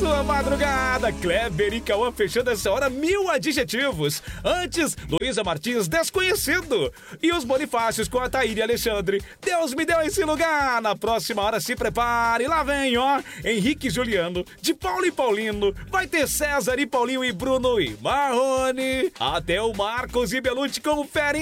sua madrugada. Kleber e Cauã fechando essa hora 1000 adjetivos. Antes, Luísa Martins, desconhecido. E os Bonifácios com a Taíra e Alexandre. Deus me deu esse lugar. Na próxima hora, se prepare. Lá vem, ó, Henrique e Juliano, de Paulo e Paulino. Vai ter César e Paulinho e Bruno e Marrone. Até o Marcos e Belucci confere